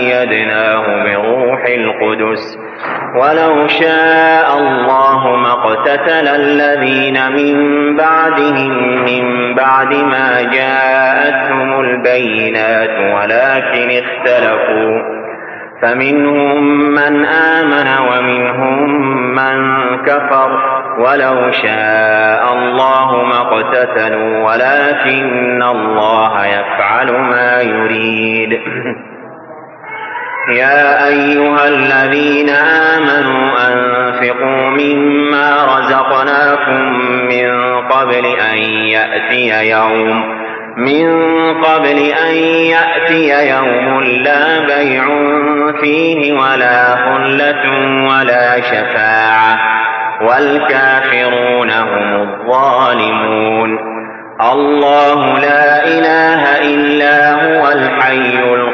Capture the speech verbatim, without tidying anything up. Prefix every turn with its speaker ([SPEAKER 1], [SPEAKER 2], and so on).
[SPEAKER 1] أيدناه بروح القدس ولو شاء الله ما اقتتل الذين من بعدهم من بعد ما جاءتهم البينات ولكن اختلفوا فمنهم من آمن ومنهم من كفر ولو شاء الله ما اقتتلوا ولكن الله يفعل ما يريد. يا أيها الذين آمنوا أنفقوا مما رزقناكم من قبل أن يأتي يوم من قبل أن يأتي يوم لا بيع فيه ولا خلة ولا شفاعة والكافرون هم الظالمون. الله لا إله إلا هو الحي القيوم